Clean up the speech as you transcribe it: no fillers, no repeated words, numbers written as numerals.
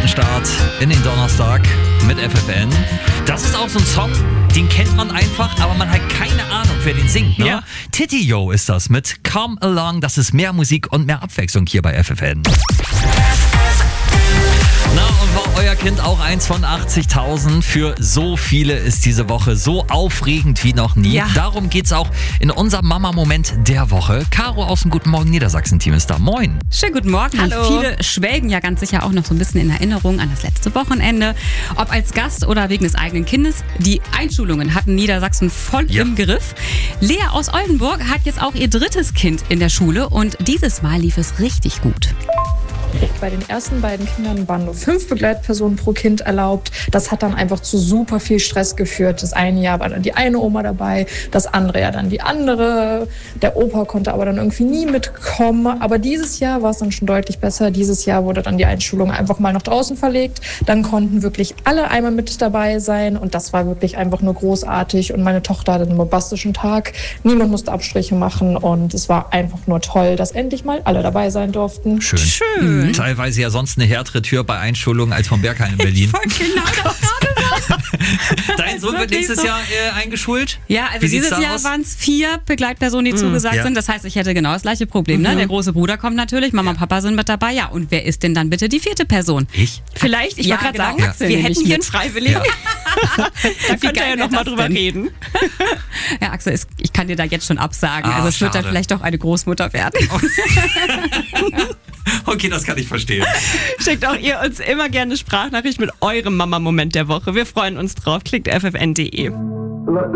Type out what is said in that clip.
guten Start in den Donnerstag mit FFN. Das ist auch so ein Song, den kennt man einfach, aber man hat keine Ahnung, wer den singt. Ne? Ja. Titty-Yo ist das mit Come Along. Das ist mehr Musik und mehr Abwechslung hier bei FFN. Na, und war euer Kind auch eins von 80.000? Für so viele ist diese Woche so aufregend wie noch nie. Ja. Darum geht's auch in unserem Mama-Moment der Woche. Caro aus dem Guten Morgen Niedersachsen-Team ist da. Moin. Schönen guten Morgen. Hallo. Und viele schwelgen ja ganz sicher auch noch so ein bisschen in Erinnerung an das letzte Wochenende. Ob als Gast oder wegen des eigenen Kindes. Die Einschulungen hatten Niedersachsen voll im Griff. Lea aus Oldenburg hat jetzt auch ihr drittes Kind in der Schule und dieses Mal lief es richtig gut. Bei den ersten beiden Kindern waren nur 5 Begleitpersonen pro Kind erlaubt. Das hat dann einfach zu super viel Stress geführt. Das eine Jahr war dann die eine Oma dabei, das andere Jahr dann die andere. Der Opa konnte aber dann irgendwie nie mitkommen. Aber dieses Jahr war es dann schon deutlich besser. Dieses Jahr wurde dann die Einschulung einfach mal nach draußen verlegt. Dann konnten wirklich alle einmal mit dabei sein. Und das war wirklich einfach nur großartig. Und meine Tochter hatte einen bombastischen Tag. Niemand musste Abstriche machen. Und es war einfach nur toll, dass endlich mal alle dabei sein durften. Schön. Teilweise ja sonst eine härtere Tür bei Einschulungen als vom Berghain in Berlin. Genau das gerade. Dein Sohn wird nächstes Jahr eingeschult? Ja, also Wie sieht's dieses da Jahr aus? waren es 4 Begleitpersonen, die zugesagt Ja. sind. Das heißt, ich hätte genau das gleiche Problem. Ne? Der große Bruder kommt natürlich, Mama und Papa sind mit dabei. Ja, und wer ist denn dann bitte die 4. Person? Ich? Vielleicht, ich Ja, wollte gerade genau. sagen, Ja. Axel, Wir wir hätten hätten hier hier einen Freiwilligen. Ja. Da könnt ihr geil ja wär noch mal das drüber denn? reden. Ja, Axel, ich kann dir da jetzt schon absagen. Ah, Also es wird dann schade. vielleicht doch eine Großmutter werden. Okay, das kann ich verstehen. Schickt auch ihr uns immer gerne eine Sprachnachricht mit eurem Mama-Moment der Woche. Wir freuen uns drauf. Klickt ffn.de.